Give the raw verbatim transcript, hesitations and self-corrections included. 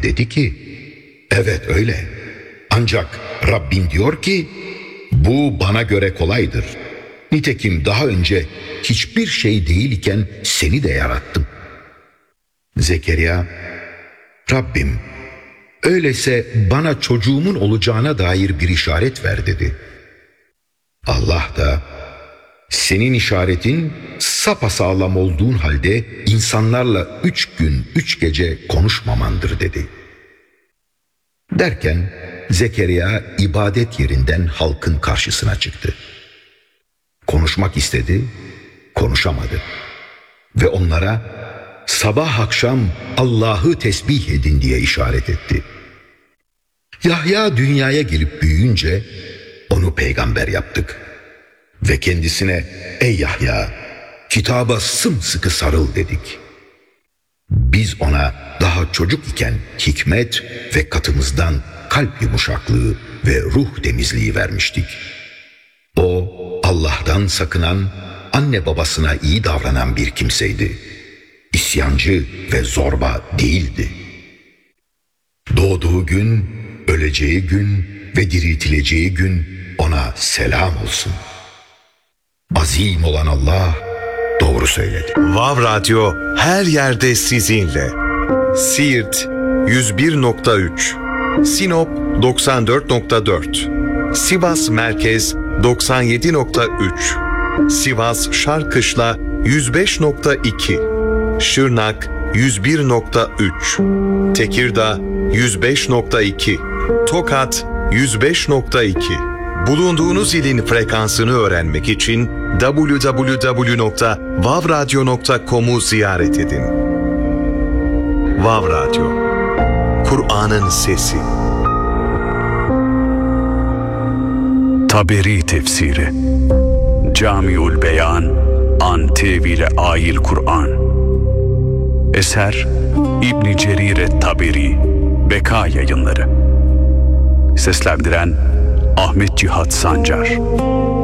Dedi ki, evet öyle. Ancak Rabbim diyor ki, bu bana göre kolaydır. Nitekim daha önce hiçbir şey değil iken seni de yarattım. Zekeriya, Rabbim, öyleyse bana çocuğumun olacağına dair bir işaret ver dedi. Allah da, senin işaretin sapasağlam olduğun halde insanlarla üç gün üç gece konuşmamandır dedi. Derken Zekeriya ibadet yerinden halkın karşısına çıktı. Konuşmak istedi, konuşamadı. Ve onlara sabah akşam Allah'ı tesbih edin diye işaret etti. Yahya dünyaya gelip büyüyünce onu peygamber yaptık. Ve kendisine, ey Yahya, kitaba sımsıkı sarıl dedik. Biz ona daha çocuk iken hikmet ve katımızdan kalp yumuşaklığı ve ruh temizliği vermiştik. O Allah'tan sakınan, anne babasına iyi davranan bir kimseydi. İsyancı ve zorba değildi. Doğduğu gün, öleceği gün ve diriltileceği gün ona selam olsun. Azim olan Allah doğru söyledi. Vav Radyo her yerde sizinle. Siirt yüz bir nokta üç, Sinop doksan dört nokta dört, Sivas Merkez doksan yedi nokta üç, Sivas Şarkışla yüz beş nokta iki, Şırnak yüz bir nokta üç, Tekirdağ yüz beş nokta iki, Tokat yüz beş nokta iki. Bulunduğunuz ilin frekansını öğrenmek için double-u double-u double-u nokta vav radyo nokta com'u ziyaret edin. Vav Radyo, Kur'an'ın sesi. Taberi tefsiri Camiül Beyan an tevile ayil Kur'an. Eser İbn Cerir Taberi, Beka Yayınları. Seslendiren Ahmet Cihat Sancar.